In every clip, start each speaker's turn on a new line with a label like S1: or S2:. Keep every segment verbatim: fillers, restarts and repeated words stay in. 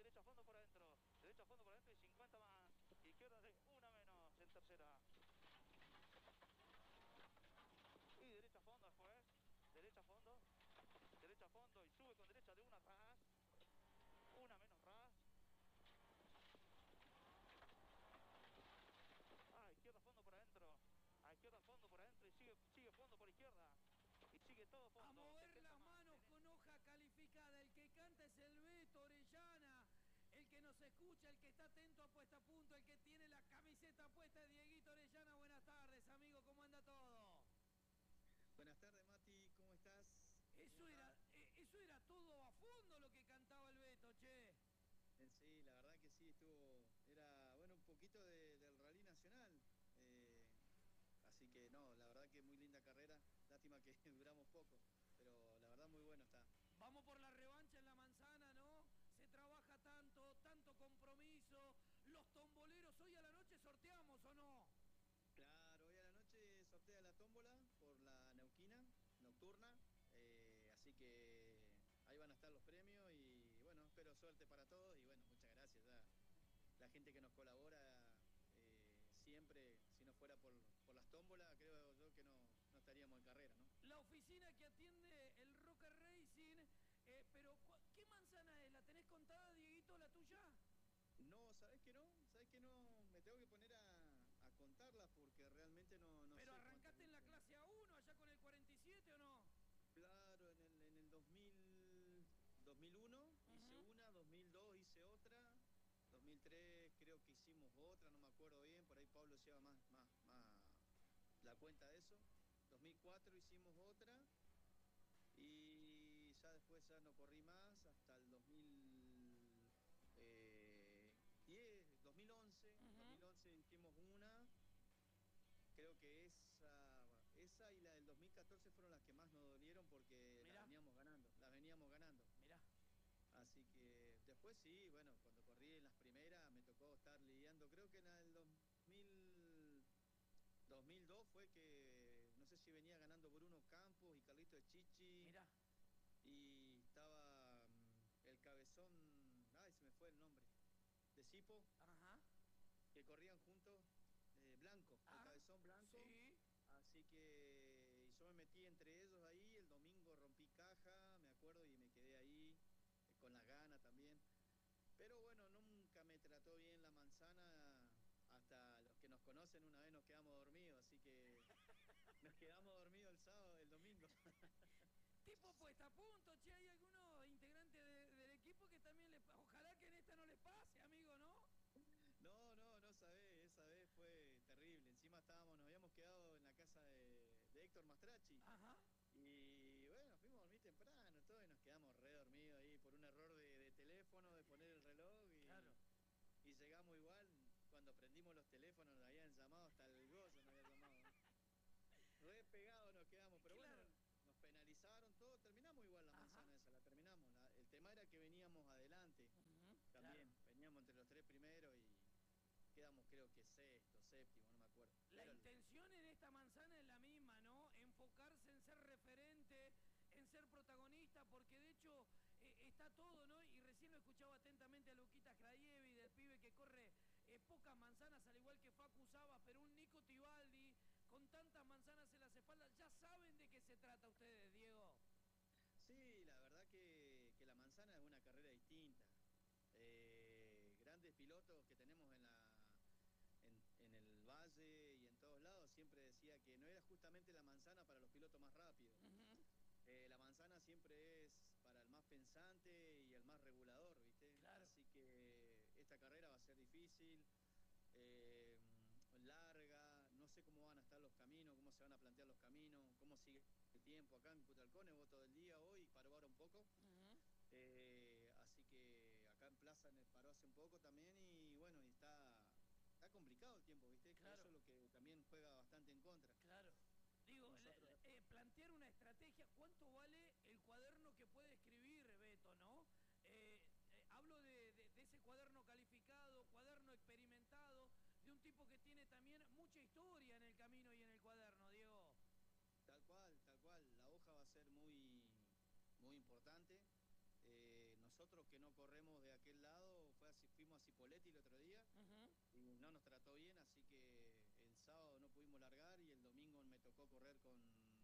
S1: derecha a fondo por adentro, derecha a fondo por adentro y cincuenta más, izquierda de una menos en tercera. Y derecha a fondo después, derecha a fondo, derecha a fondo y sube con derecha de una ras, una menos ras. Ah, izquierda a fondo por adentro, a izquierda a fondo por adentro y sigue, sigue fondo por izquierda. Y sigue todo fondo.
S2: A mover las
S1: más,
S2: manos
S1: tenés...
S2: con hoja calificada. El que canta es el Beto Orellana. El que nos escucha, el que está atento a Puesta a Punto, el que tiene la camiseta puesta es Dieguito Orellana. Buenas tardes, amigo, ¿cómo anda todo?
S3: Buenas tardes, Mati, ¿cómo estás?
S2: Eso
S3: ¿Cómo
S2: era,
S3: estás?
S2: eh, eso era todo a fondo lo que cantaba el Beto, che.
S3: Eh, sí, la verdad que sí, estuvo, era, bueno, un poquito de, del Rally Nacional, eh, así que no, la verdad que muy linda carrera, lástima que duramos poco, pero la verdad muy bueno está.
S2: Vamos por la revancha en la manzana, ¿no? Se trabaja tanto, tanto compromiso. Los tomboleros, hoy a la noche sorteamos, ¿o no?
S3: Claro, hoy a la noche sortea la tómbola por la Neuquina nocturna, eh, así que ahí van a estar los premios y bueno, espero suerte para todos y bueno, muchas gracias ya. La gente que nos colabora eh, siempre, si no fuera por, por las tómbolas, creo yo que no, no estaríamos en carrera, ¿no?
S2: La oficina que atiende el Rocker Racing, eh, pero ¿qué manzana es? ¿La tenés contada, Dieguito, la tuya?
S3: No, ¿sabés que no? ¿Sabés que no? Me tengo que poner a, a contarlas porque realmente no, no
S2: ¿Pero
S3: sé cuántas
S2: arrancaste en la
S3: hice.
S2: clase A uno, allá con el cuarenta y siete o no?
S3: Claro, en el, en el dos mil, dos mil uno uh-huh. Hice una, dos mil dos hice otra, dos mil tres creo que hicimos otra, no me acuerdo bien, por ahí Pablo lleva más, más, más la cuenta de eso. dos mil cuatro hicimos otra y ya después ya no corrí más hasta el dos mil diez, dos mil once, uh-huh. dos mil once hicimos una. Creo que esa, esa y la del dos mil catorce fueron las que más nos dolieron porque Mirá. las veníamos ganando, las veníamos ganando.
S2: Mirá.
S3: Así que después sí, bueno, cuando corrí en las primeras me tocó estar lidiando, creo que en la del dos mil, dos mil dos fue que, no sé si venía ganando Bruno Campos y Carlito de Chichi.
S2: Mirá.
S3: Y estaba um, el cabezón, ay, se me fue el nombre, de Sipo.
S2: Ajá.
S3: Que corrían juntos. Eh, Blanco, ah, el cabezón Blanco.
S2: Sí.
S3: Así que yo me metí entre ellos ahí. El domingo rompí caja, me acuerdo, y me quedé ahí eh, con las ganas también. Pero bueno, nunca me trató bien la manzana. Hasta los que nos conocen una vez nos quedamos dormidos, así que nos quedamos dormidos el sábado, el domingo.
S2: Tipo Puesta a Punto, che, hay algunos integrantes de, del equipo que también les... Ojalá que en esta no les pase, amigo, ¿no?
S3: No, no, no sabés, esa vez fue terrible. Encima estábamos, nos habíamos quedado en la casa de, de Héctor Mastracci.
S2: Ajá.
S3: Y bueno, fuimos a dormir temprano, todo, y nos quedamos re dormidos ahí por un error de, de teléfono, de poner el reloj. Y,
S2: claro.
S3: Y llegamos igual, cuando prendimos los teléfonos nos habían llamado, hasta el Goyo nos había llamado. Re pegados nos quedamos, pero claro. Bueno, nos penalizaron todo, terminamos igual la manzana Ajá. esa, la terminamos. La, el tema era que veníamos adelante, uh-huh, también, claro. Veníamos entre los tres primeros y quedamos creo que sexto, séptimo, no me acuerdo.
S2: La
S3: Pero
S2: intención en esta manzana es la misma, ¿no? Enfocarse en ser referente, en ser protagonista, porque de hecho eh, está todo, ¿no? Y recién lo escuchaba atentamente a Luquitas Krajevi, del pibe que corre eh, pocas manzanas, al igual que Facu Sabas, pero un Nico Tibaldi con tantas manzanas en las espaldas. Ya saben de qué se trata ustedes, Diego.
S3: Sí, la verdad que, que la manzana es una carrera distinta. Eh, grandes pilotos que tenemos en la en, en el valle y en todos lados siempre decía que no era justamente la manzana para los pilotos más rápidos. Uh-huh. eh, la manzana siempre es para el más pensante y el más regulador, ¿viste?
S2: Claro.
S3: Así que esta carrera va a ser difícil, eh, larga, no sé cómo van a estar los caminos, cómo se van a plantear los caminos, cómo sigue el tiempo acá en Cutralcone, hubo todo el día hoy, paró ahora un poco. Uh-huh. Eh, así que acá en Plaza paró hace un poco también y bueno, y está, está complicado el tiempo, ¿viste?
S2: Claro.
S3: Eso es lo que también juega bastante en contra.
S2: Claro. Digo, Nosotros... eh, plantear una estrategia, ¿cuánto vale el cuaderno que puede escribir Beto, no? Eh, eh, hablo de, de, de ese cuaderno calificado, cuaderno experimentado, de un tipo que tiene también mucha historia en el camino y en el cuaderno, Diego.
S3: Tal cual, tal cual, la hoja va a ser muy, muy importante. Eh, nosotros nosotros que no corremos de aquel lado, fue así, fuimos a Cipolletti el otro día
S2: Ujú.
S3: y no nos trató bien, así que el sábado no pudimos largar y el domingo me tocó correr con,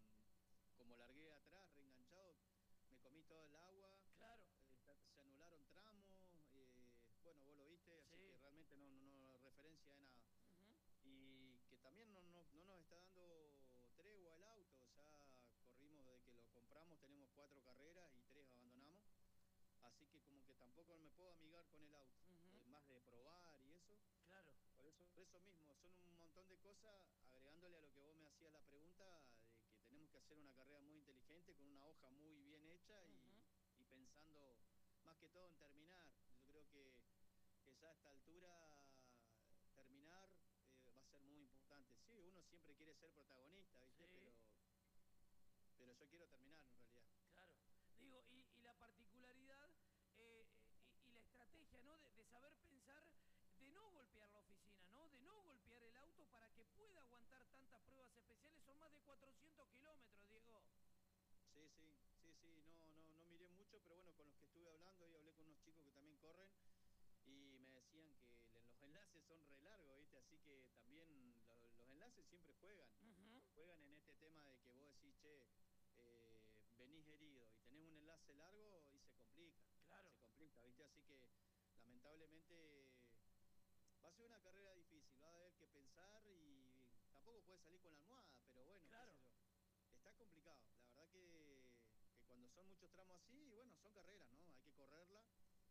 S3: como largué atrás, reenganchado, me comí todo el agua,
S2: Claro.
S3: eh, se anularon tramos, eh, bueno, vos lo viste, así
S2: Sí.
S3: que realmente no, no, no referencia de nada.
S2: Ujú.
S3: Y que también no, no, no nos está dando tregua el auto, ya corrimos desde que lo compramos, tenemos cuatro carreras y tres abandonamos, así que como que tampoco me puedo amigar con el auto,
S2: Ujú.
S3: eh, más de probar y eso.
S2: Claro.
S3: Por eso, por eso mismo, son un montón de cosas, agregándole a lo que vos me hacías la pregunta, de que tenemos que hacer una carrera muy inteligente, con una hoja muy bien hecha y,
S2: Ujú.
S3: y pensando más que todo en terminar. Yo creo que, que ya a esta altura terminar eh, va a ser muy importante. Sí, uno siempre quiere ser protagonista, ¿viste?
S2: Sí.
S3: Pero, pero yo quiero terminar en realidad.
S2: Claro. Digo, y, y la particularidad eh, eh, y, y la estrategia, ¿no? De, de saber pensar, de no golpear la oficina, ¿no? De no golpear el auto para que pueda aguantar tantas pruebas especiales. Son más de cuatrocientos kilómetros, Diego.
S3: Sí, sí, sí, sí, no, no, no miré mucho, pero bueno, con los que estuve hablando, y hablé con unos chicos que también corren, y me decían que el- los enlaces son re largos, ¿viste? Así que también lo- los enlaces siempre juegan.
S2: Ujú.
S3: Juegan en este tema de que vos decís, che, eh, venís herido y tenés un enlace largo y se complica.
S2: Claro.
S3: Se complica, ¿viste? Así que lamentablemente va a ser una carrera difícil, va a haber que pensar y tampoco puede salir con la almohada, pero bueno, qué
S2: Claro.
S3: sé yo. Está complicado. La verdad que, que cuando son muchos tramos así, bueno, son carreras, ¿no? Hay que correrla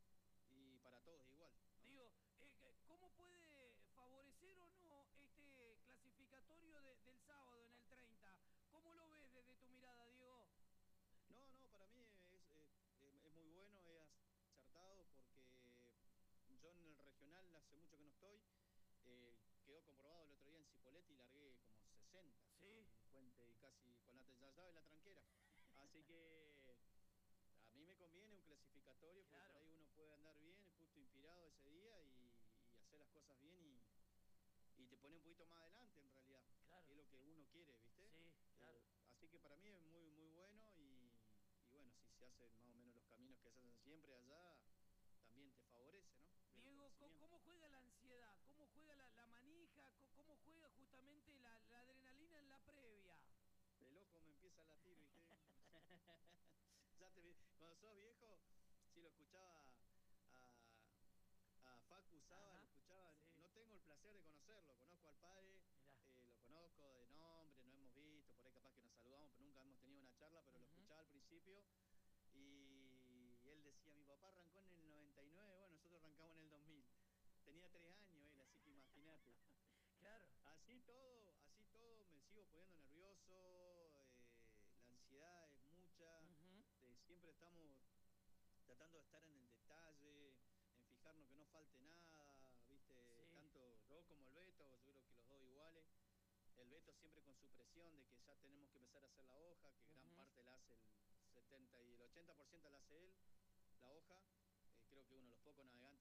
S3: y para todos igual, ¿no?
S2: Digo, eh, que- ¿cómo puede favorecer o no este clasificatorio de- del sábado en el treinta? ¿Cómo lo ves desde tu mirada, Diego?
S3: No, no, para mí es, es, es- es muy bueno, es acertado porque yo en el regional hace mucho que no estoy. eh, quedó comprobado el otro día en Cipolletti y largué como sesenta
S2: Sí.
S3: con puente y casi con la ya llave la tranquera. Así que a mí me conviene un clasificatorio porque por
S2: Claro.
S3: ahí uno puede andar bien, justo inspirado ese día y, y hacer las cosas bien y, y te pone un poquito más adelante en realidad,
S2: Claro.
S3: que es lo que uno quiere, ¿viste?
S2: Sí, claro.
S3: Eh, así que para mí es muy, muy bueno y, y bueno, si se hacen más o menos los caminos que se hacen siempre allá, también te favorece, ¿no? El
S2: Diego, co-
S3: conocimiento.
S2: ¿cómo juega la ansiedad? ¿Cómo juega la, la manija? Co- ¿Cómo juega justamente la, la adrenalina en la previa?
S3: El ojo me empieza a latir, ¿viste? Ya te vi- Cuando sos viejo, sí lo escuchaba a, a Facu Saba, lo
S2: Ajá.
S3: escuchaba,
S2: Sí.
S3: no tengo el placer de conocerlo, conozco al padre,
S2: Mirá.
S3: eh, lo conozco de nombre, no hemos visto, por ahí capaz que nos saludamos, pero nunca hemos tenido una charla, pero lo
S2: Ujú.
S3: escuchaba al principio y él decía, mi papá arrancó en el noventa y nueve, bueno, nosotros arrancamos en el dos mil. Tenía tres años él, así que imagínate.
S2: Claro.
S3: Así todo, así todo me sigo poniendo nervioso, eh, la ansiedad es mucha,
S2: Ujú.
S3: eh, siempre estamos tratando de estar en el detalle, en fijarnos que no falte nada, viste,
S2: Sí.
S3: tanto yo como el Beto, yo creo que los dos iguales. El Beto siempre con su presión de que ya tenemos que empezar a hacer la hoja, que gran
S2: Ujú.
S3: parte la hace el setenta y el ochenta por ciento la hace él, la hoja. Eh, creo que uno de los pocos navegantes